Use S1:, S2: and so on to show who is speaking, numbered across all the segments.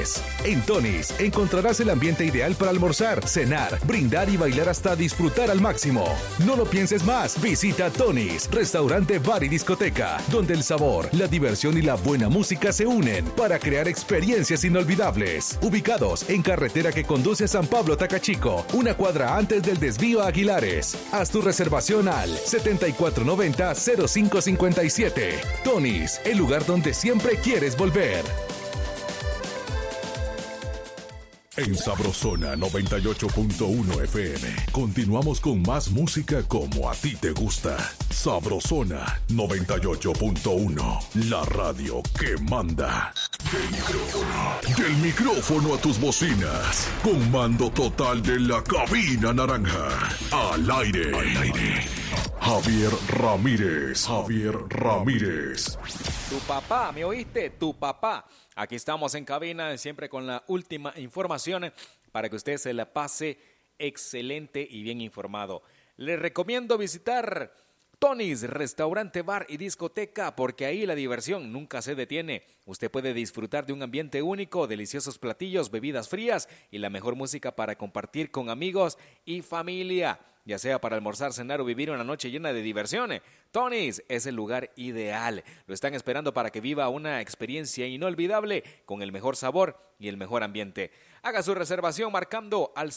S1: inolvidables. En Tony's encontrarás el ambiente ideal para almorzar, cenar, brindar y bailar hasta disfrutar al máximo. No lo pienses más, visita Tony's, restaurante, bar y discoteca, donde el sabor, la diversión y la buena música se unen para crear experiencias inolvidables. Ubicados en carretera que conduce a San Pablo Tacachico, una cuadra antes del desvío a Aguilares. Haz tu reservación al 7490-0557. Tony's, el lugar donde siempre quieres volver.
S2: En Sabrosona 98.1 FM. Continuamos con más música como a ti te gusta. Sabrosona 98.1. La radio que manda. Del micrófono a tus bocinas. Con mando total de la cabina naranja. Al aire. Javier Ramírez.
S3: Tu papá, ¿me oíste? Tu papá. Aquí estamos en cabina, siempre con la última información para que usted se la pase excelente y bien informado. Le recomiendo visitar Tony's, restaurante, bar y discoteca, porque ahí la diversión nunca se detiene. Usted puede disfrutar de un ambiente único, deliciosos platillos, bebidas frías y la mejor música para compartir con amigos y familia. Ya sea para almorzar, cenar o vivir una noche llena de diversión, Tony's es el lugar ideal. Lo están esperando para que viva una experiencia inolvidable con el mejor sabor y el mejor ambiente. Haga su reservación marcando al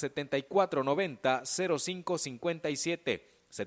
S3: 7490-0557.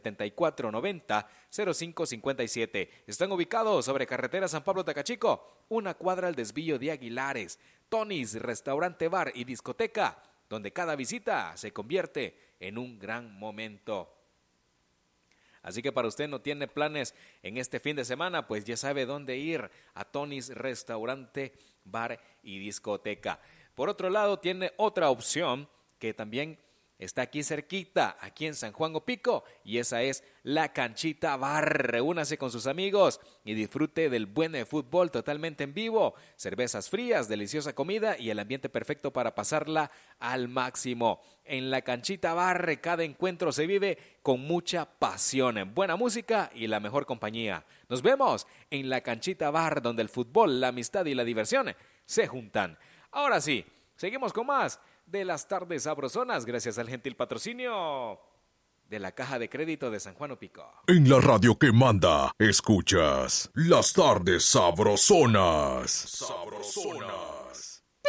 S3: 7490-0557. Están ubicados sobre carretera San Pablo Tacachico, una cuadra al desvío de Aguilares. Tony's, restaurante, bar y discoteca, donde cada visita se convierte en un gran momento. Así que para usted no tiene planes en este fin de semana, pues ya sabe dónde ir, a Tony's, restaurante, bar y discoteca. Por otro lado, tiene otra opción que también está aquí cerquita, aquí en San Juan Opico, y esa es la Canchita Bar. Reúnase con sus amigos y disfrute del buen fútbol totalmente en vivo, cervezas frías, deliciosa comida y el ambiente perfecto para pasarla al máximo. En la Canchita Bar, cada encuentro se vive con mucha pasión, buena música y la mejor compañía. Nos vemos en la Canchita Bar, donde el fútbol, la amistad y la diversión se juntan. Ahora sí, seguimos con más de las tardes sabrosonas, gracias al gentil patrocinio de la Caja de Crédito de San Juan Opico.
S2: En la radio que manda, escuchas las tardes sabrosonas. Sabrosona.